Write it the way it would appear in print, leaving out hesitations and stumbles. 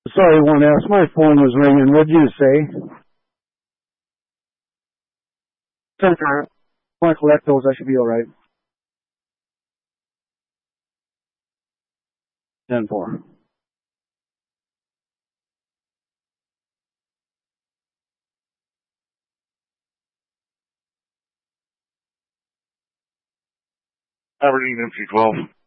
Sorry, 1S, my phone was ringing. What'd you say? Center, want to collect those, I should be alright. 10-4. Aberdeen MC-12.